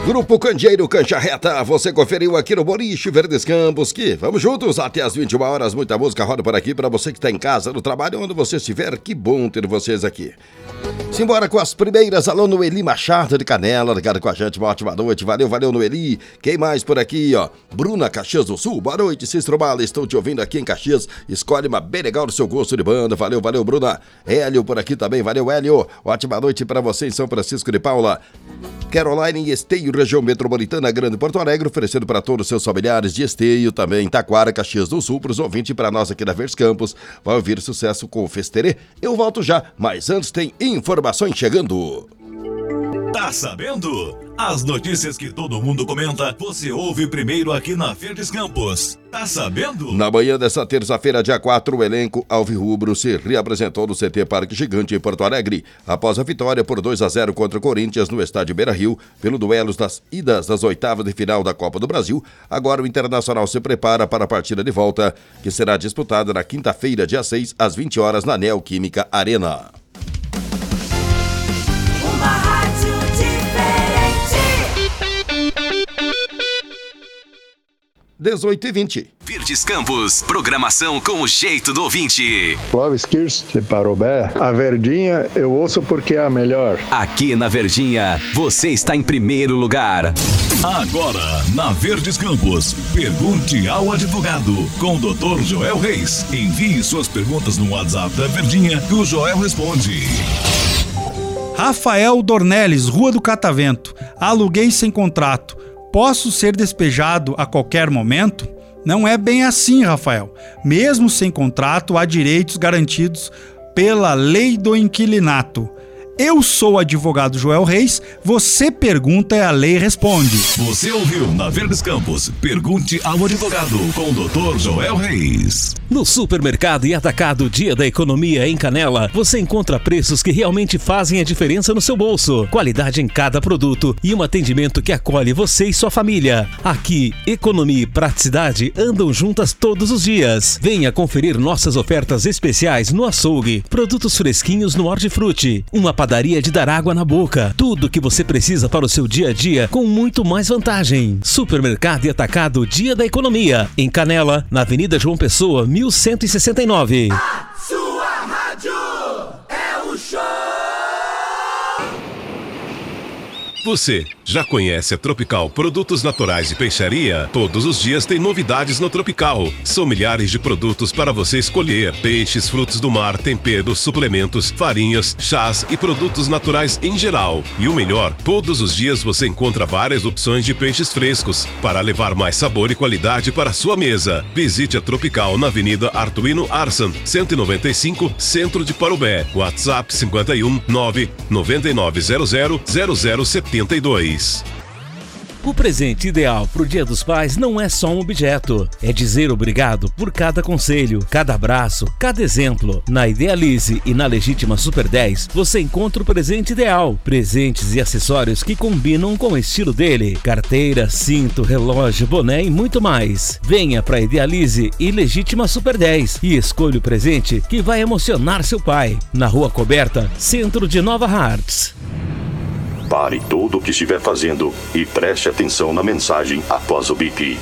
Grupo Candeeiro Cancha Reta, você conferiu aqui no Boliche Verdes Campos, que vamos juntos até as 21 horas, muita música roda por aqui para você que está em casa, no trabalho, onde você estiver, que bom ter vocês aqui. Simbora com as primeiras, alô Noeli Machado de Canela, ligado com a gente, uma ótima noite, valeu Noeli. Quem mais por aqui, ó? Bruna, Caxias do Sul, boa noite, Cícero Bala, estou te ouvindo aqui em Caxias, escolhe uma bem legal do seu gosto de banda, valeu Bruna. Hélio por aqui também, valeu Hélio, ótima noite para você em São Francisco de Paula. Caroline em Esteio, região metropolitana, Grande Porto Alegre, oferecendo para todos os seus familiares de Esteio, também Taquara, Caxias do Sul, para os ouvintes, para nós aqui da Verdes Campos, vai ouvir sucesso com o Festerê. Eu volto já, mas antes tem informações chegando. Tá sabendo? As notícias que todo mundo comenta, você ouve primeiro aqui na Verdes Campos. Tá sabendo? Na manhã dessa terça-feira, dia 4, o elenco alvirrubro se reapresentou no CT Parque Gigante em Porto Alegre, após a vitória por 2-0 contra o Corinthians no estádio Beira-Rio, pelo duelo das idas das oitavas de final da Copa do Brasil. Agora o Internacional se prepara para a partida de volta, que será disputada na quinta-feira, dia 6, às 20 horas, na Neoquímica Arena. 18h20. Verdes Campos, programação com o jeito do ouvinte. Clóvis Kirsch, de Parobé. A Verdinha eu ouço porque é a melhor. Aqui na Verdinha, você está em primeiro lugar. Agora, na Verdes Campos, pergunte ao advogado com o Dr. Joel Reis. Envie suas perguntas no WhatsApp da Verdinha que o Joel responde. Rafael Dornelles, Rua do Catavento. Aluguei sem contrato. Posso ser despejado a qualquer momento? Não é bem assim, Rafael. Mesmo sem contrato, há direitos garantidos pela lei do inquilinato. Eu sou o advogado Joel Reis, você pergunta e a lei responde. Você ouviu na Verdes Campos, pergunte ao advogado com o Dr. Joel Reis. No Supermercado e Atacado Dia da Economia em Canela, você encontra preços que realmente fazem a diferença no seu bolso, qualidade em cada produto e um atendimento que acolhe você e sua família. Aqui, economia e praticidade andam juntas todos os dias. Venha conferir nossas ofertas especiais no açougue, produtos fresquinhos no Hortifruti, uma padaria de dar água na boca. Tudo que você precisa para o seu dia a dia com muito mais vantagem. Supermercado e Atacado Dia da Economia. Em Canela, na Avenida João Pessoa, 1169. A sua rádio é o show! Você já conhece a Tropical Produtos Naturais e Peixaria? Todos os dias tem novidades no Tropical. São milhares de produtos para você escolher. Peixes, frutos do mar, temperos, suplementos, farinhas, chás e produtos naturais em geral. E o melhor, todos os dias você encontra várias opções de peixes frescos para levar mais sabor e qualidade para a sua mesa. Visite a Tropical na Avenida Artuino Arsan, 195, Centro de Parobé. WhatsApp 51 99900 0072. O presente ideal para o Dia dos Pais não é só um objeto, é dizer obrigado por cada conselho, cada abraço, cada exemplo. Na Idealize e na Legítima Super 10, você encontra o presente ideal, presentes e acessórios que combinam com o estilo dele, carteira, cinto, relógio, boné e muito mais. Venha para Idealize e Legítima Super 10 e escolha o presente que vai emocionar seu pai. Na Rua Coberta, Centro de Nova Hartz. Pare tudo o que estiver fazendo e preste atenção na mensagem após o bip.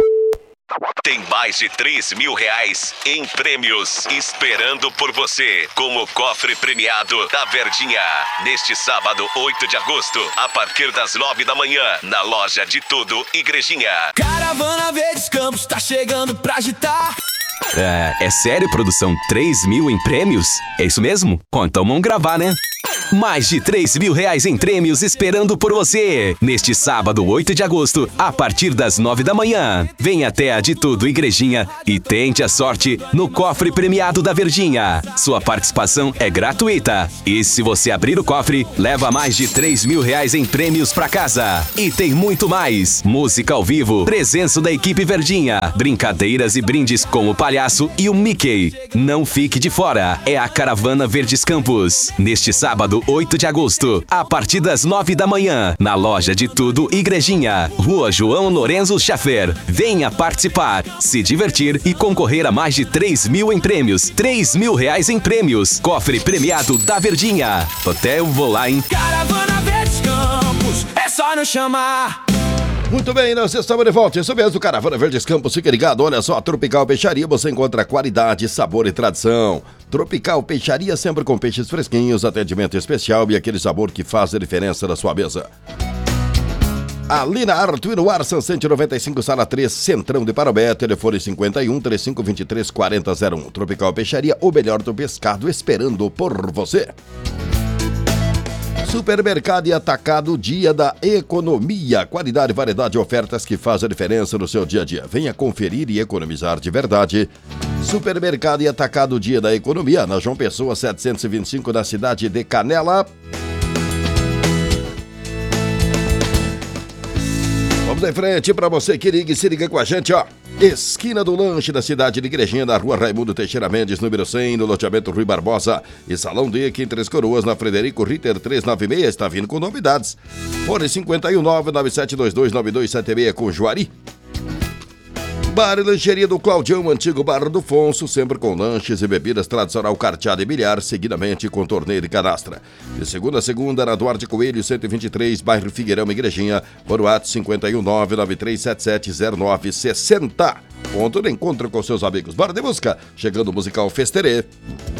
Tem mais de 3 mil reais em prêmios esperando por você com o cofre premiado da Verdinha. Neste sábado, 8 de agosto, a partir das 9 da manhã, na loja de tudo Igrejinha. Caravana Verdes Campos tá chegando pra agitar. É sério, produção? 3 mil em prêmios? É isso mesmo? Então vamos gravar, né? Mais de 3 mil reais em prêmios esperando por você. Neste sábado, 8 de agosto, a partir das 9 da manhã. Venha até a de tudo Igrejinha e tente a sorte no cofre premiado da Verdinha. Sua participação é gratuita. E se você abrir o cofre, leva mais de 3 mil reais em prêmios pra casa. E tem muito mais. Música ao vivo, presença da equipe Verdinha, brincadeiras e brindes com o palhaço e o Mickey. Não fique de fora. É a Caravana Verdes Campos. Neste sábado, 8 de agosto, a partir das 9 da manhã, na loja de tudo Igrejinha, Rua João Lorenzo Schaffer. Venha participar, se divertir e concorrer a mais de 3 mil em prêmios. 3 mil reais em prêmios. Cofre premiado da Verdinha. Até eu vou lá, hein? Caravana Verdes Campos, é só só não chamar. Muito bem, nós estamos de volta. Isso mesmo, Caravana Verdes Campos, fica ligado. Olha só, Tropical Peixaria, você encontra qualidade, sabor e tradição. Tropical Peixaria, sempre com peixes fresquinhos, atendimento especial e aquele sabor que faz a diferença na sua mesa. Ali na Arthur Arsan 195, sala 3, Centrão de Parobé, telefone 51 3523 4001. Tropical Peixaria, o melhor do pescado, esperando por você. Supermercado e Atacado, Dia da Economia. Qualidade, variedade e ofertas que fazem a diferença no seu dia a dia. Venha conferir e economizar de verdade. Supermercado e Atacado, Dia da Economia, na João Pessoa 725, na cidade de Canela. Vamos em frente para você que liga e se liga com a gente, ó. Esquina do Lanche da cidade de Igrejinha, na rua Raimundo Teixeira Mendes, número 100, no loteamento Rui Barbosa. E Salão D aqui em Três Coroas, na Frederico Ritter 396, está vindo com novidades. Fone 51997229276 com Juari. Bar e Lancheria do Claudião, antigo Bar do Fonso, sempre com lanches e bebidas tradicional, carteado e bilhar, seguidamente com torneio e canastra. De segunda a segunda, na Duarte Coelho, 123, bairro Figueirão, Igrejinha, por WhatsApp 51993770960. Ponto de encontro com seus amigos. Bora de música, chegando o musical Festerê.